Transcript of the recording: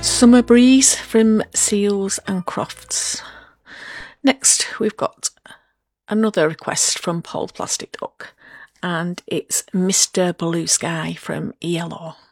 Summer Breeze from Seals and Crofts. Next, we've got another request from Paul Plastic Duck, and it's Mr. Blue Sky from ELO.